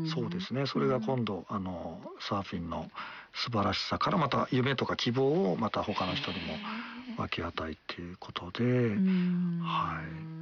そうですね。それが今度サーフィンの素晴らしさからまた夢とか希望をまた他の人にも分け与えっていうことで、はい。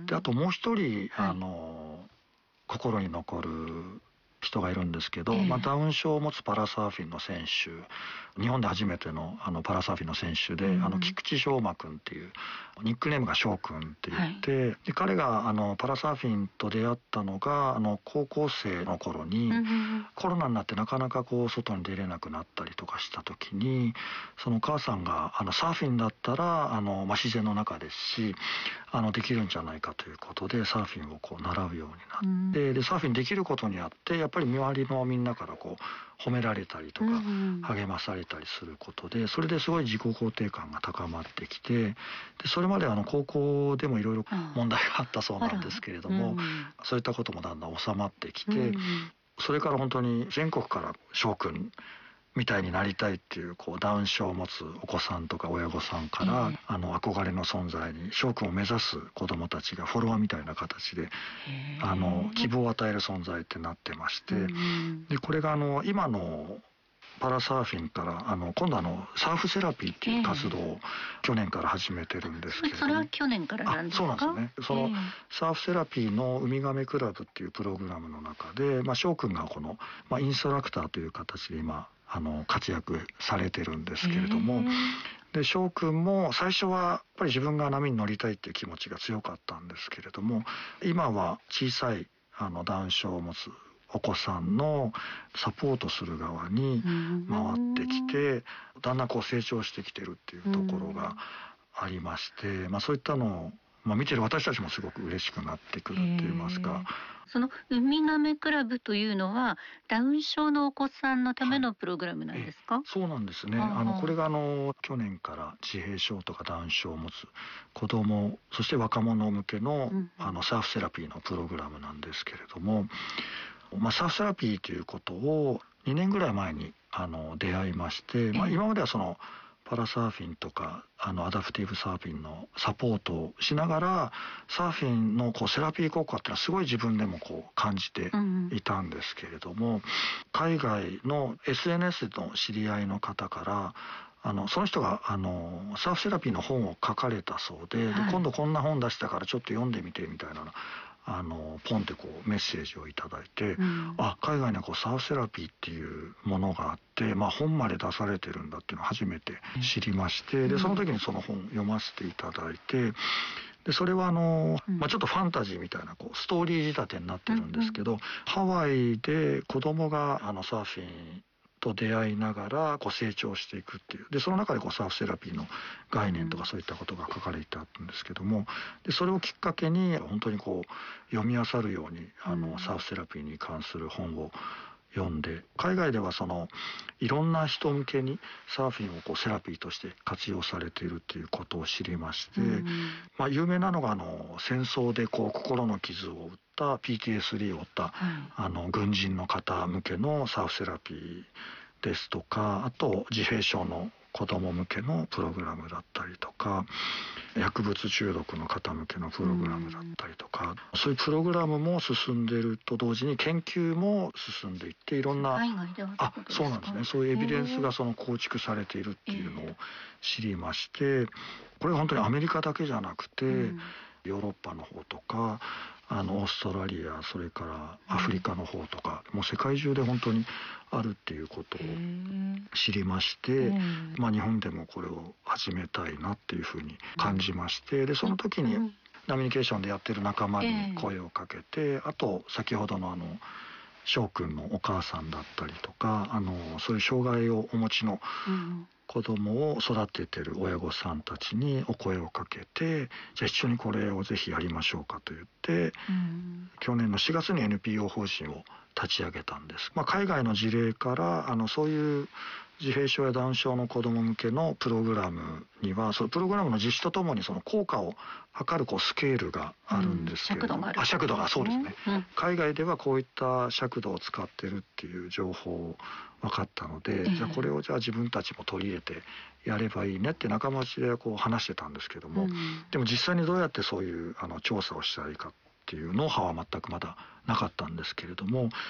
であともう一人、心に残る人がいるんですけど、ダウン症を持つパラサーフィンの選手、日本で初めてのパラサーフィンの選手で、菊池翔馬くんっていうニックネームが翔くんって言って、で彼がパラサーフィンと出会ったのが高校生の頃に、コロナになってなかなか外に出れなくなったりとかした時に、そのお母さんがサーフィンだったら自然の中ですしできるんじゃないかということでサーフィンを習うようになって、でサーフィンできることによってやっぱり周りのみんなから褒められたりとか励まされたりすることで、それですごい自己肯定感が高まってきて、でそれまで高校でもいろいろ問題があったそうなんですけれども、そういったこともだんだん収まってきて、それから本当に全国から翔くんみたいになりたいっていうダウン症を持つお子さんとか親御さんから、憧れの存在に翔くんを目指す子どもたちがフォロワーみたいな形で希望を与える存在ってなってまして、でこれが今のパラサーフィンから今度サーフセラピーっていう活動を去年から始めてるんですけれども、 それは去年からなんですか？ そうなんですね。そのサーフセラピーのウミガメクラブっていうプログラムの中で、翔くんがインストラクターという形で今活躍されてるんですけれども、で翔くんも最初はやっぱり自分が波に乗りたいっていう気持ちが強かったんですけれども、今は小さいダウン症を持つお子さんのサポートする側に回ってきて、だんだん成長してきてるっていうところがありまして、そういったのを見てる私たちもすごく嬉しくなってくるって言いますか。 そのウミガメクラブというのはダウン症のお子さんのためのプログラムなんですか？ そうなんですね。これが去年から自閉症とかダウン症を持つ子ども、そして若者向けのサーフセラピーのプログラムなんですけれども、サーフセラピーということを2年ぐらい前に出会いまして、今まではパラサーフィンとかアダプティブサーフィンのサポートをしながらサーフィンのセラピー効果ってのはすごい自分でも感じていたんですけれども、海外の SNS の知り合いの方からその人がサーフセラピーの本を書かれたそうで、今度こんな本出したからちょっと読んでみてみたいなポンってメッセージをいただいて、海外にはサーフセラピーっていうものがあって、本まで出されてるんだっていうのを初めて知りまして、でその時にその本読ませていただいて、でそれはちょっとファンタジーみたいなストーリー仕立てになってるんですけど、ハワイで子供がサーフィンと出会いながら成長していくっていう、でその中でサーフセラピーの概念とかそういったことが書かれてあったんですけども、でそれをきっかけに本当に読み漁るようにサーフセラピーに関する本を読んで、海外ではいろんな人向けにサーフィンをセラピーとして活用されているっていうことを知りまして、有名なのが戦争で心の傷を負った PTSD を負った、軍人の方向けのサーフセラピーですとか、あと自閉症の子ども向けのプログラムだったりとか、薬物中毒の方向けのプログラムだったりとか、そういうプログラムも進んでいると同時に研究も進んでいって、いろんな海外ではってことですか？ そうなんですね。そういうエビデンスが構築されているっていうのを知りまして、これ本当にアメリカだけじゃなくて、ヨーロッパの方とかオーストラリア、それからアフリカの方とか、もう世界中で本当にあるっていうことを知りまして、日本でもこれを始めたいなっていうふうに感じまして、でその時にナミニケーションでやってる仲間に声をかけて、あと先ほどの翔くんのお母さんだったりとか、そういう障害をお持ちの子供を育ててる親御さんたちにお声をかけて、じゃあ一緒にこれをぜひやりましょうかと言って、去年の4月に NPO 法人を立ち上げたんです。海外の事例からそういう自閉症やダウン症の子ども向けのプログラムには、そのプログラムの実施とともにその効果を測るスケールがあるんですけれども、尺度がそうですね、海外ではこういった尺度を使ってるっていう情報分かったので、じゃあこれを自分たちも取り入れてやればいいねって仲間内で話してたんですけども、でも実際にどうやってそういう調査をしたらいいかっていうノウハウは全くまだなかったんですけれども、